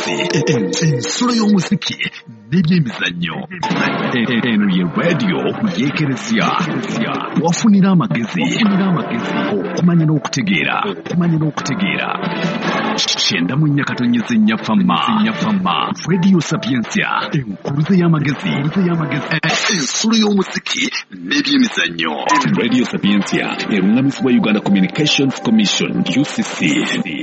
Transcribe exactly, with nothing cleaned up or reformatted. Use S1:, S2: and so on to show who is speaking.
S1: ensolo y'omuziki n'ebyemizannyo. Eno ye radio yeekerezya wafunira amagezi okumanya n'okutegeera kyenda mu nnya katonyeze nnya fama Radio Sapientia enkuluze y'amagezi ensolo y'omuziki n'ebyemizannyo. Radio Sapientia erungamizibwa Uganda Communications Commission U C C.